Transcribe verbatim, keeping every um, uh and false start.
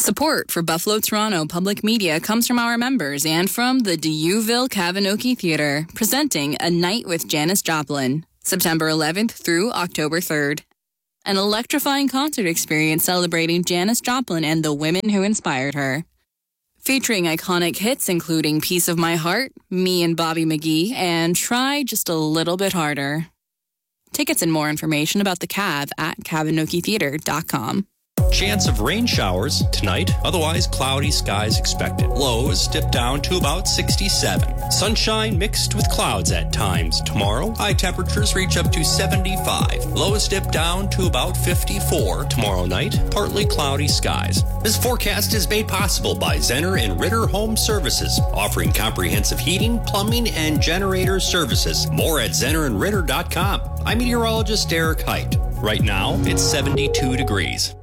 Support for Buffalo Toronto Public Media comes from our members and from the Dieuville Kavinoky Theatre, presenting A Night with Janis Joplin, September eleventh through October third. An electrifying concert experience celebrating Janis Joplin and the women who inspired her. Featuring iconic hits including Piece of My Heart, Me and Bobby McGee, and Try Just a Little Bit Harder. Tickets and more information about the Cav at kavinoky theatre dot com. Chance of rain showers tonight, otherwise cloudy skies expected. Lows dip down to about sixty-seven. Sunshine mixed with clouds at times tomorrow. High temperatures reach up to seventy-five. Lows dip down to about fifty-four tomorrow night. Partly cloudy skies. This forecast is made possible by Zenner and Ritter Home Services, offering comprehensive heating, plumbing, and generator services. More at zenner and ritter dot com. I'm meteorologist Derek Height. Right now, it's seventy-two degrees.